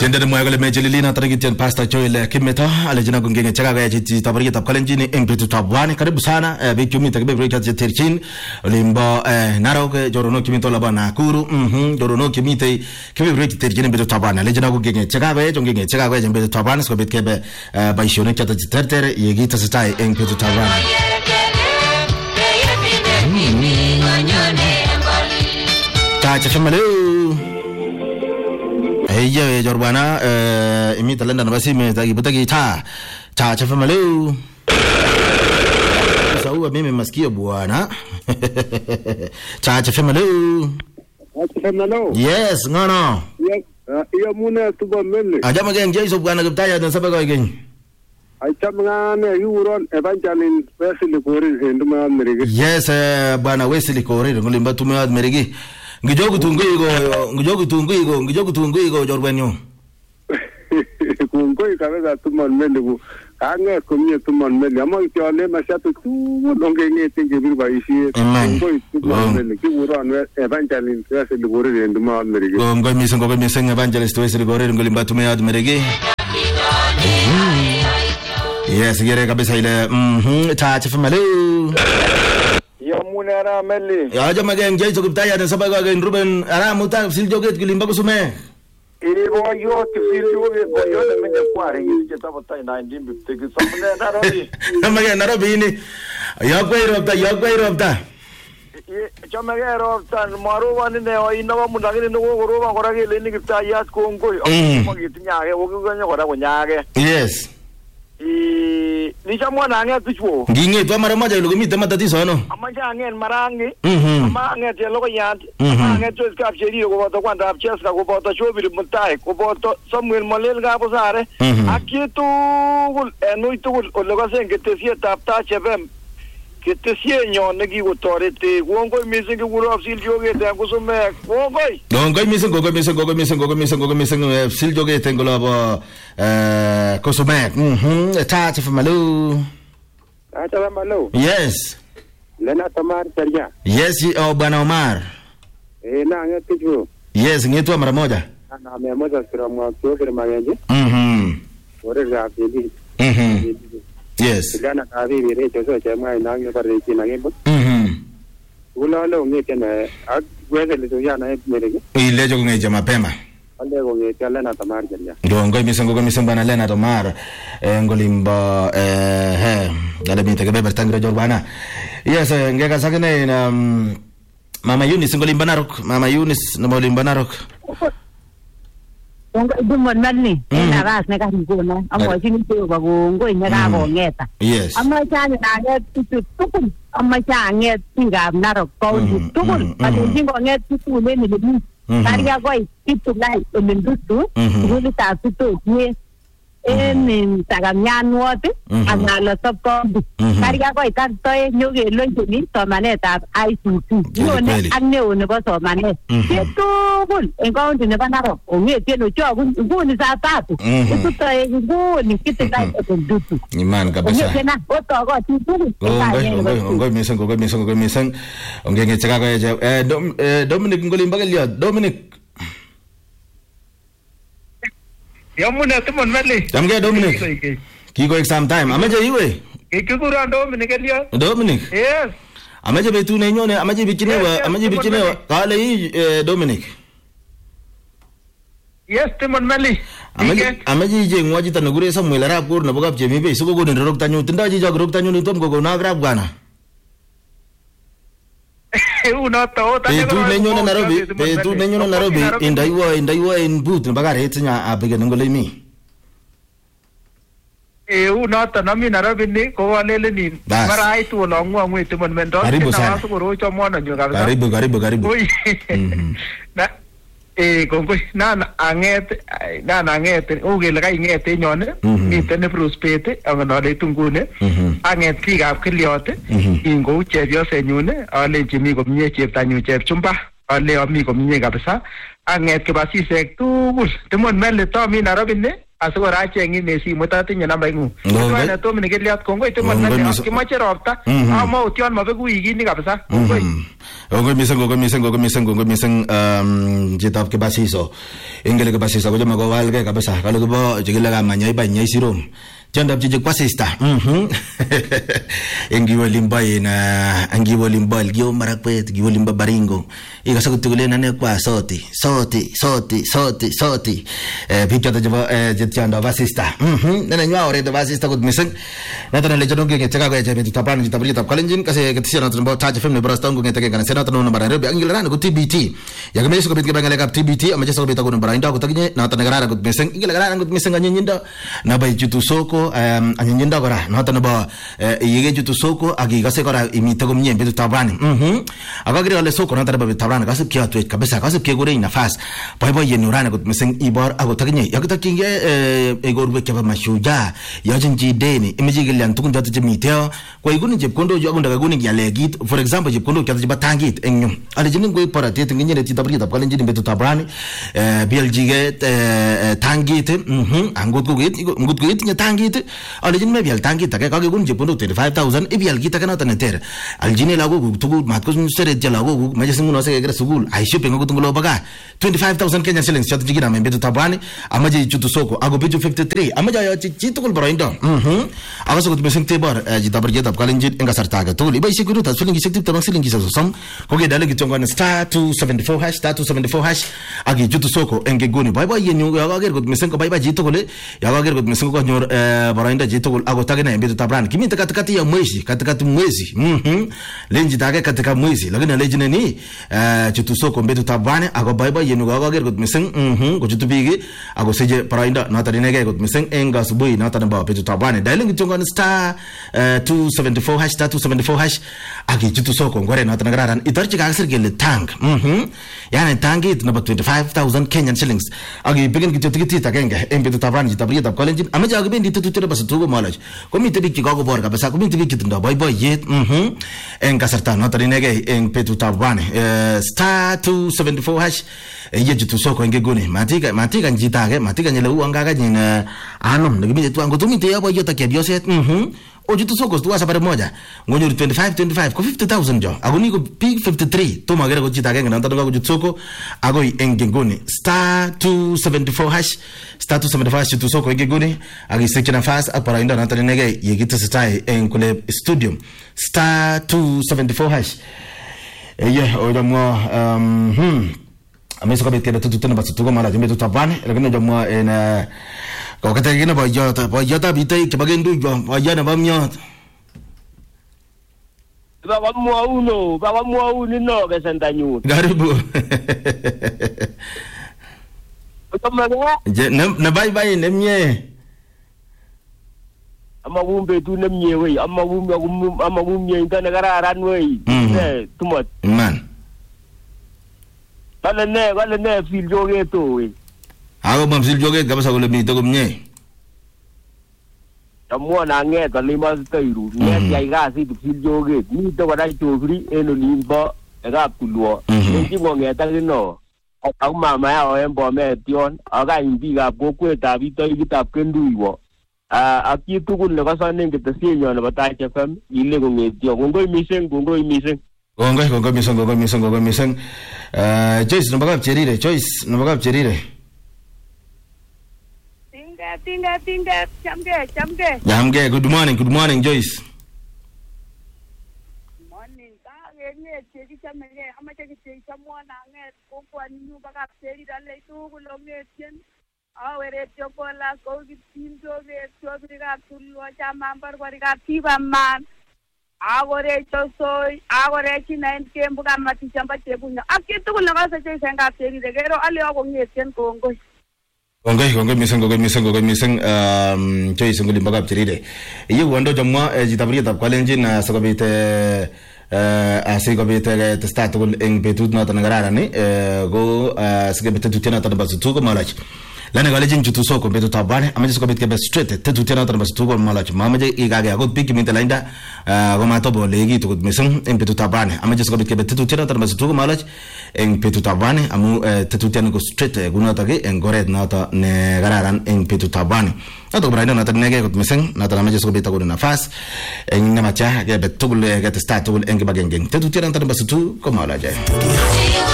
Tendere mwa kole mejililina tarikitian Pastor Joel Kimeto alejina kungenge chaka kaya chiti tabariki tapkalenjini impitu tabwani karibu sana bikumi takbe break at terchin limbo Narok jorono kimito laba Nakuru jorono kimite kebe break terchin impitu tabwani alejina kungenge chaka kaya jongenge chaka kaya impitu tabwani sko bitkebe baishone chata tertere yegita sitai impitu tabwani Chacha family Hey Jorbana imita lenda nabasi me tagibutagi cha family sawa mimi masikio bwana cha family yes ngono yes iyo muna tuba mele ajama geng jaiso bwana gitaya na sabaga geng aitamngane yuron evangelin Wesley Kori nduma merege yes bwana Wesley Kori ngolimba tumwa merege Ngijogu tungu igo jorbanyo. Kungoi kabeza tuman mende ku kange kumye tuman mende ama ikiole mashatu tu dongenge tinge birba ishi. Kungoi tuman mende ki uran evangelin Wesley Kori nduma merege. Kungoi miseng evangelist Wesley Kori ngolimba tumya merege. Yes, gere kabisa ile tacha family. Munara meli ya jama geng jay sokiptaya na sabaga geng Ruben ara muta siljoget gilimba kusume iribo yo siljoget yo de menya kware yike tabata 19 bitege samne narobi namaga narobi ni yakwairopta chamagero maru wani ne inawa mundagini no goroba gorage leni giptaya kongoi magitinyage oguganyo gora gonyage yes Nisha mwana ange tuchwo. Nginge tu mara moja ilogomite matatizo ano. Amanja ange marangi. Amanga te logo yandi. Amanga tu skap cheri ko boto kwanda apcheska ko boto shobiri mutai ko boto Samuel Molel ga posare. Akitu enuitu logo senge te sie tapta chebem. Kete sie nyon negi ko torete wongo missing ko uro sil joge te ko sume wongoi. Wongoi missing sil joge te ngolo ba ko sume. Tacha famalu. Tacha famalu. Yes. Lena Omar Serja. Yes, bwana Omar. Na ngetijo. Yes, ngetu mara moja. Na mara moja sura mwako kwa magenje. Ore ga pili. Yes. Gana kavi vire choso chema inange pare china ngebo. Ulalo ngeke na agweze lizo yana merege. Ile jo ngeje mapema. Ale ngeke Lena Omar Serja. Ngoi misengo bana Lena Omar ngolimba dale binte ke bertangra jorbana. Yes, ngeka sakene na Mama Eunice ngolimba narok. Mama Eunice no ngolimba narok. Dumon manni na ras ne ka ngona amo sini to ba ngoi nya ka go ngeta yes amma cha na nget tu amma cha nget tinga narok ko tu ado jingo nget tu ne ni ni taria goi tu lai mendutu nguli ta tu ni en tagamyan wote anala top ko taria goi kan toy nyoge lonjo ni to maneta ICT yo ne anne one ko to manet tu bul engkau ni ba narok o nge tieno cho gun sa tatu tu toy gun kite kai mendutu iman kabisa ngena o to go tu ngoi miseng ngenge chaka ko Dominic ngolimba kelio Dominic Yamuna tumon mali. Jamge Dominic. Kiko exam time. Amaje iwe. Kikura Dominic kelio. Dominic. Yes. Amaje betu ne nyone amaje bikinewa kale yi Dominic. Yes tumon mali. Amaje je ngwaji tanagure Samuel Arap kur na bogap je mibe sugo godin rok tanyu tinda ji jog rok tanyu ni tom go na grab gana. Uno to betu ne nyone Nairobi indaiwa in boot bagare tsinya abige ngole mi uno to nami Nairobi ni ko walele ni marai tu lo ngwe tu mon mendo na su ro cho mona nyo ga karibu na kongo na anget oge la kai ngete nyone ni tene prospete angana le tungune anget ki gap kliote ingo chebyo senyune ale jimi ko mie cheptanyu chepchumba ale ami ko mie kabisa anget ke basisek tugul temon mele to mi Nairobi ne asikora acheng'in Messi mutatinye namba ingu itwana Tom nikeliat kongoi tuman kimache ropta amaution mabeku wikini kabisa kongoi mising chitab Kibasiso ingele Kibasiso ko jama ko walge kabisa kale ko jigila kamanya iba nyai sirom Jandap jijik pasista. Engiwo limba ina angiwo limba algiwo marakpet giwo limba baringo. Ika sa kutugule na ne kwa soti. Picture ta jaba jitjanda pasista. Nana nywa ore da pasista kut miseng. Nata le jadong ke chaka ko je betu tapan jita beli tap kalenjin kase ketisia na tno charge fm ne brasta ngo ngete kana sena tno nambara rebe angil ran ko TBT. Ya ke meso ko bit ke bangale kap TBT ama jeso bita ko nambara inda ko tagne na ta negara ko miseng ingil ran ko miseng anyinda na bai jutu soko anyinda kora na ta ba yege jutu soko agi kase kora imita ko mnye betu tabani. Akagri ole soko na ta ba tabani kase kya tu kabisa kase ke gore nafas. Bai bai yenurana ko miseng ibar ago tagne ya ko takinge egorwe ke ba mashuja ya jinji deni imiji gilian tukun jatu jemite kwa iguni jepkondo jo agunda guni gyalegit for example jepkondo kyata jibatangit enyo ale jinin go para te ngene ti tabri tab kalen jinin betu tabrani BLG get tangit angot go git nya tangit ale jinin bial tangit ta ka guni jepkondo 35000 ibial gita kana ta neter al jinin lago tugu matkos sere jalago majesingu no se gre sugul ai shopping go tungulo baga 25000 Kenya shillings chatu jigina me betu tabrani amaji chutu soko ago betu 53 amaja ya chitukul boroindo agaso ko meseng tebar jita berjeta kalenjit enga sartaga to liba isikuru ta feeling isikti tamang siling kisa som ko ge dale gitonga star 274 hash star 274 hash agi jutu soko enge goni bye bye yenyu ya ga ger ko meseng ko bye bye jito kole ya ga ger ko meseng ko nyor boroinda jito kol ago tagena embetu tabran kimi katikati ya mwezi katikati mwezi lenji tage katika mwezi lakini lejine ni jutu soko embetu tabran ago bye bye yenyu ga ger ko meseng ko jutu bigi ago seje boroinda na tadine ge ko meseng enga subui na tadamba betu tabran dialing gitonga star 274 hash star 274 hash agi jutu soko ngore na tanagaran itarchi ka aksir gele tank yani tangi na 25000 Kenyan shillings agi begin gitu tikiti tagenga embetu tabran jita briya tab college amaja agi bendi tutu bas tugo malaj komi tebi ki gogo bor ka basa komi tebi ki tunda boy boy yet en kasarta na tarinege en betu tabran star 274 hash ye jutu soko ngegoni matika njita matika nyele uanga ga nyina anom ngimi tu ango tumi te yabo yota ke bioset o jutu soko tu asa pare moja ngonyo 25 ko 50000 jo agoni ko pig 53 to magera ko jita ga ngana to ko jutu soko agoi engengoni star 274 hash star 274 hash jutu soko engengoni agi section fast apara inda na tanege yegita sitai en kule studio star 274 hash o damo ameso ka betela tutu na basutugo mala jembe tutabane lakini jamwa ena ko kata gina ba yata bitai ke bagendu jo ayana bamnya baba muauno no ke santanyu karibu je na bye nemye ama wumbe tu nemye we ama wumye ngana gararan we tumot man Wala ne fil joge to we. Ako bam fil joge kabasa ko lebni to kumnye. Tamo na nge to lima stairu. Nge ya ga si fil joge. Ni to wada to fri eno limba ga pulwo. Ni mo nge ta no. Au mama ya o embo me tion. Aga indi ga bokwe ta bi to bi ta kendu iwo. Aki tu kun le ka sa ne ke te si nyo na bata che fam. Ile ko nge tio. Ngoi miseng. Gongo miseng. Joyce nabagab cherire. Tinga. Jamge. Good morning, Joyce. Morning. Nge cheri chamege amache cheri chamwana nge kokwa nyu bagab cheri dale tu kulo nge tien. Awere chokola ko gitinjo ve chobriga tulwa chamambar wariga tibaman. Agore chosoy agore chinain kembuga matichamba chebunya akitu kunaga sache senga teri degero ali ogo ngeten kongoi miseng Joyce nguli mbagab cheride yigu wando jamwa jitabri tab kalenjin na sakabite asigabite testa tugul eng betut na tangarara ni go sigabite tutena tan basu tugo malach lana gale jing chutu soko betu tabane amaje sikobit kebe straight tetutiana tan bas tugo malach mamaje igage agot piki minta lainda goma to bolegi to misung en betu tabane amaje sikobit kebe tetutiana tan bas tugo malach en betu tabane amu tetutiana go straight guna tage en goret nata ne gararan en betu tabane ato braina nata nege got misung nata amaje sikobit tago nafas en namacha kebe tugul kebe start tugul en gebagengeng tetutiana tan bas tugo malaje